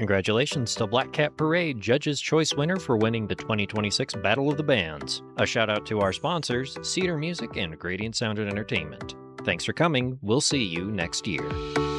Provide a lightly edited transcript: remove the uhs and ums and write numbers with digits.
Congratulations to Black Cat Parade, Judge's Choice winner for winning the 2026 Battle of the Bands. A shout out to our sponsors, Cedar Music and Gradient Sound and Entertainment. Thanks for coming. We'll see you next year.